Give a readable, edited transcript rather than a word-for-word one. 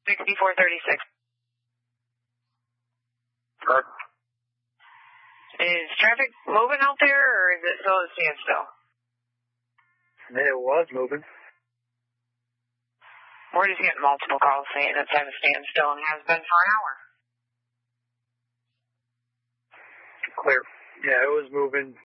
6436. Correct. Is traffic moving out there, or is it still at a standstill? It was moving. We're just getting multiple calls saying it's at a standstill and has been for an hour. Clear. Yeah, it was moving